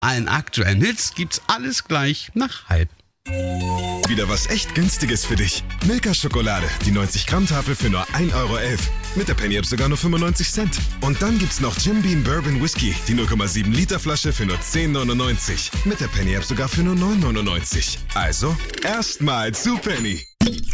allen aktuellen Hits gibt's alles gleich nach halb. Wieder was echt Günstiges für dich. Milka-Schokolade, die 90-Gramm-Tafel für nur 1,11 Euro. Mit der Penny-App sogar nur 95 Cent. Und dann gibt's noch Jim Beam Bourbon Whisky, die 0,7 Liter Flasche für nur 10,99. Mit der Penny-App sogar für nur 9,99. Also, erstmal zu Penny.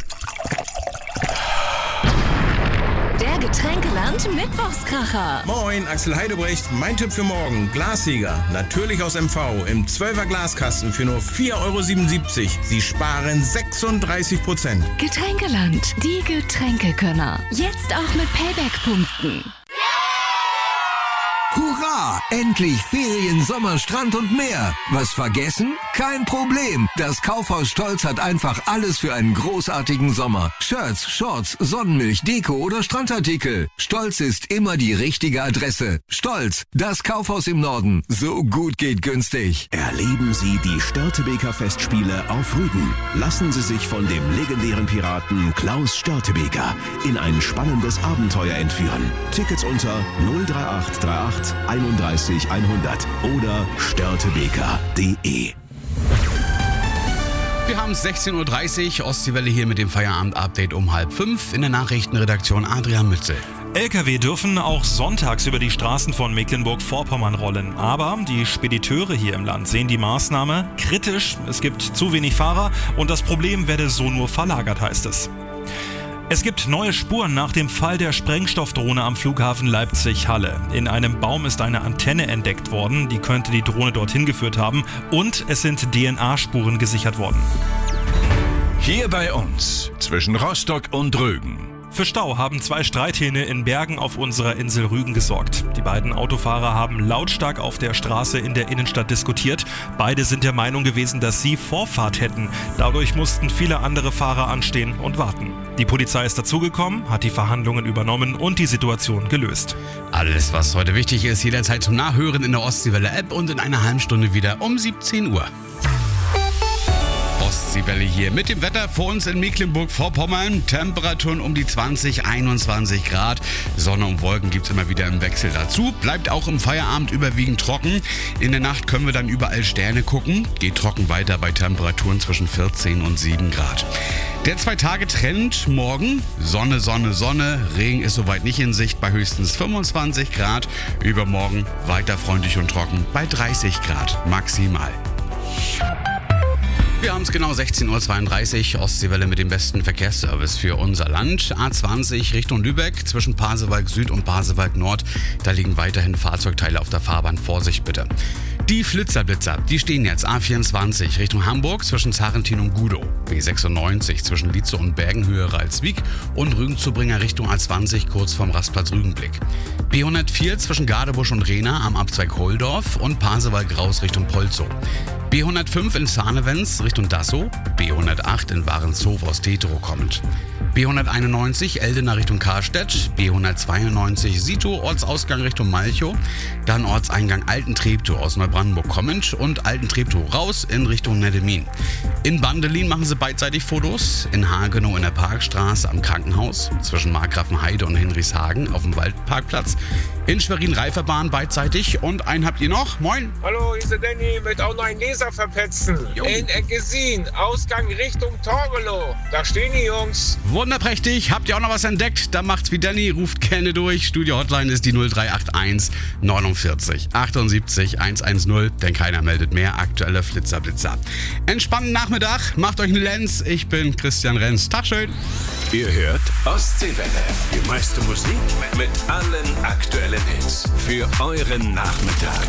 Der Getränkeland Mittwochskracher. Moin, Axel Heidebrecht. Mein Tipp für morgen. Glassieger. Natürlich aus MV. Im 12er Glaskasten für nur 4,77 Euro. Sie sparen 36%. Getränkeland. Die Getränkekönner. Jetzt auch mit Payback-Punkten. Hurra! Endlich Ferien, Sommer, Strand und mehr. Was vergessen? Kein Problem. Das Kaufhaus Stolz hat einfach alles für einen großartigen Sommer. Shirts, Shorts, Sonnenmilch, Deko oder Strandartikel. Stolz ist immer die richtige Adresse. Stolz, das Kaufhaus im Norden. So gut geht günstig. Erleben Sie die Störtebeker Festspiele auf Rügen. Lassen Sie sich von dem legendären Piraten Klaus Störtebeker in ein spannendes Abenteuer entführen. Tickets unter 03838 31 100 oder störtebeker.de. Wir haben es 16.30 Uhr, Ostseewelle hier mit dem Feierabend-Update um 4:30. In der Nachrichtenredaktion Adrian Mützel. Lkw dürfen auch sonntags über die Straßen von Mecklenburg-Vorpommern rollen. Aber die Spediteure hier im Land sehen die Maßnahme kritisch. Es gibt zu wenig Fahrer und das Problem werde so nur verlagert, heißt es. Es gibt neue Spuren nach dem Fall der Sprengstoffdrohne am Flughafen Leipzig-Halle. In einem Baum ist eine Antenne entdeckt worden, die könnte die Drohne dorthin geführt haben. Und es sind DNA-Spuren gesichert worden. Hier bei uns, zwischen Rostock und Rügen. Für Stau haben 2 Streithähne in Bergen auf unserer Insel Rügen gesorgt. Die beiden Autofahrer haben lautstark auf der Straße in der Innenstadt diskutiert. Beide sind der Meinung gewesen, dass sie Vorfahrt hätten. Dadurch mussten viele andere Fahrer anstehen und warten. Die Polizei ist dazugekommen, hat die Verhandlungen übernommen und die Situation gelöst. Alles, was heute wichtig ist, jederzeit zum Nachhören in der Ostseewelle-App und in einer halben Stunde wieder um 17 Uhr. Ostseewelle hier mit dem Wetter vor uns in Mecklenburg-Vorpommern. Temperaturen um die 20, 21 Grad. Sonne und Wolken gibt's immer wieder im Wechsel dazu. Bleibt auch im Feierabend überwiegend trocken. In der Nacht können wir dann überall Sterne gucken. Geht trocken weiter bei Temperaturen zwischen 14 und 7 Grad. Der 2-Tage-Trend morgen. Sonne, Sonne, Sonne. Regen ist soweit nicht in Sicht bei höchstens 25 Grad. Übermorgen weiter freundlich und trocken bei 30 Grad maximal. Wir haben es genau 16.32 Uhr, Ostseewelle mit dem besten Verkehrsservice für unser Land. A20 Richtung Lübeck zwischen Pasewalk Süd und Pasewalk Nord. Da liegen weiterhin Fahrzeugteile auf der Fahrbahn. Vorsicht bitte. Die Flitzer, die stehen jetzt A24 Richtung Hamburg zwischen Zarentin und Gudow. B96 zwischen Lietze und Bergenhöhe Ralswiek und Rügen-Zubringer Richtung A20 kurz vorm Rastplatz Rügenblick. B104 zwischen Gadebusch und Rehna am Abzweig Holdorf und Pasewalk raus Richtung Polzow. B105 in Zahnewens Richtung Dassow, B108 in Warenshof aus Tetero kommend. B191 Eldena Richtung Karstedt, B192 Sito Ortsausgang Richtung Malchow, dann Ortseingang Altentreptow aus Neubrandenburg kommend und Altentreptow raus in Richtung Neddemin. In Bandelin machen sie beidseitig Fotos, in Hagenow in der Parkstraße am Krankenhaus, zwischen Markgrafenheide und Hinrichshagen auf dem Waldparkplatz, in Schwerin-Reiferbahn beidseitig und einen habt ihr noch, moin. Hallo, hier ist der Danny, möchte auch noch einen Leser verpetzen. Jo. In Eggesin, Ausgang Richtung Torgelow. Da stehen die Jungs. Wunderprächtig, habt ihr auch noch was entdeckt? Dann macht's wie Danny, ruft gerne durch. Studio-Hotline ist die 0381 49 78 110, denn keiner meldet mehr. Aktuelle Flitzer. Entspannten Nachmittag, macht euch einen Lenz. Ich bin Christian Renz. Tag schön. Ihr hört Ostseewelle. Die meiste Musik mit allen aktuellen Hits für euren Nachmittag.